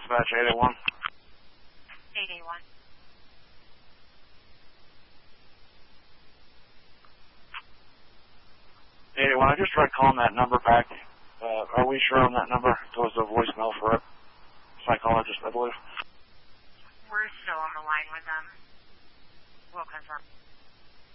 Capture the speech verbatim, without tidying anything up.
Dispatch eight eight one. eight eight one. eight eight one, I just tried calling that number back. Uh, are we sure on that number? It was a voicemail for a psychologist, I believe. We're still on the line with them. We'll confirm.